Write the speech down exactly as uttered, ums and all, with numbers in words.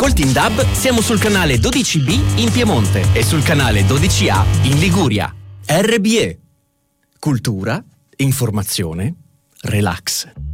Col Team D A B siamo sul canale dodici B in Piemonte e sul canale dodici A in Liguria. R B E. Cultura, informazione, relax.